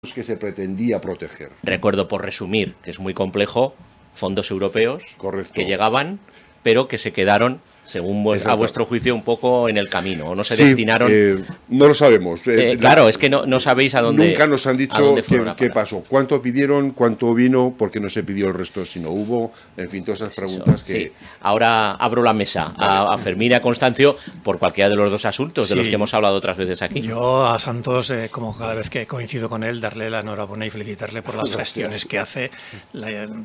que se pretendía proteger. Recuerdo, por resumir, que es muy complejo, fondos europeos. Correcto. Que llegaban, pero que se quedaron, según a vuestro juicio, un poco en el camino, o no se destinaron. No lo sabemos. Claro, es que no sabéis a dónde. Nunca nos han dicho qué pasó, cuánto pidieron, cuánto vino, por qué no se pidió el resto si no hubo, en fin, todas esas preguntas que... Sí. Ahora abro la mesa a Fermín y a Constancio por cualquiera de los dos asuntos de los que hemos hablado otras veces aquí. Yo a Santos, como cada vez que coincido con él, darle la enhorabuena y felicitarle por las gestiones que hace.